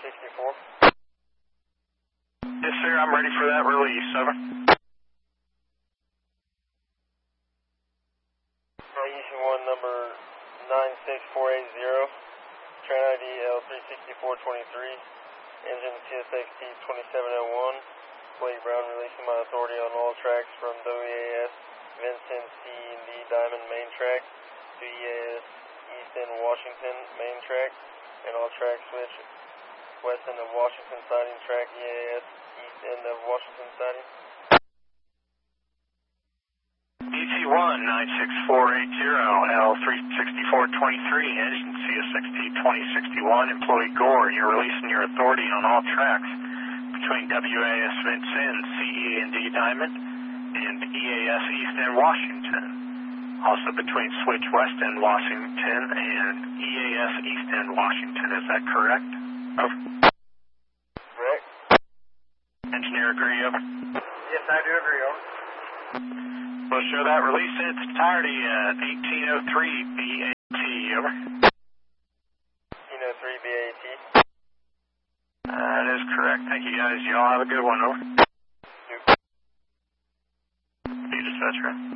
L364. Yes, sir, I'm ready for that release, over. Houston 1 number 96480, train ID L36423, engine CSXT 2701, Blake Brown releasing my authority on all tracks from WEAS Vincent C&D Diamond main track to EAS East End Washington main track, and all track switch west end of Washington siding track EAS East End of Washington siding. ET1 96480, L36423, engine CSXT 2061, employee Gore, you're releasing your authority on all tracks between WAS Vincent, CE&D Diamond, and EAS East End Washington. Also between Switch West End Washington and EAS East End Washington, is that correct? Over. Correct. Engineer agree, over. Yes, I do agree, over. We'll show that release in its entirety at 1803 BAT, over. 1803 BAT. That is correct. Thank you guys. Y'all have a good one, over. You. Be dispatcher.